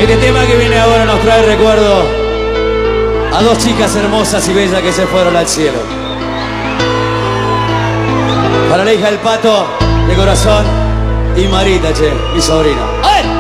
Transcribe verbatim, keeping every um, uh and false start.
Este tema que viene ahora nos trae recuerdo a dos chicas hermosas y bellas que se fueron al cielo. Para la hija del Pato, de corazón, y Marita, che, mi sobrina. ¡Ay!